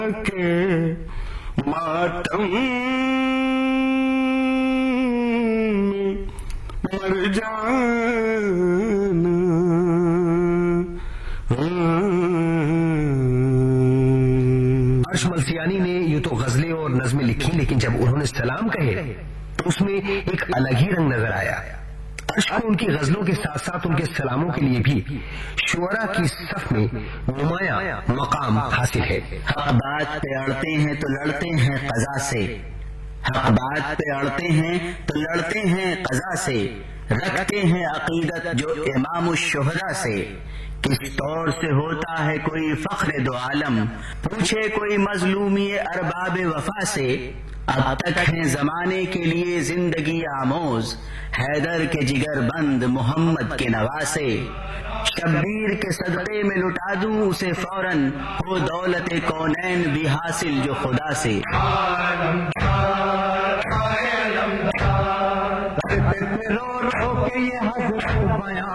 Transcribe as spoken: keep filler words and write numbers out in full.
کے ماتم مر جانا. عرش ملسیانی نے یوں تو غزلیں اور نظمیں لکھی، لیکن جب انہوں نے سلام کہے تو اس میں ایک الگ ہی رنگ نظر آیا. عرش کو ان کی غزلوں کے ساتھ ساتھ ان کے سلاموں کے لیے بھی شعراء کی صف میں نمایاں مقام حاصل ہے. حق بات پہ اڑتے ہیں تو لڑتے ہیں قضا سے، حق بات پہ اڑتے ہیں تو لڑتے ہیں قضا سے، رکھتے ہیں عقیدت جو امام الشہداء سے. کس طور سے ہوتا ہے کوئی فخر دو عالم، پوچھے کوئی مظلومی ارباب وفا سے. اب تک ہیں زمانے کے لیے زندگی آموز، حیدر کے جگر بند محمد کے نواسے. شبیر کے صدقے میں لٹا دوں اسے فوراً، ہو دولت کونین بھی حاصل جو خدا سے. رو رو کے یہ حضرت بیان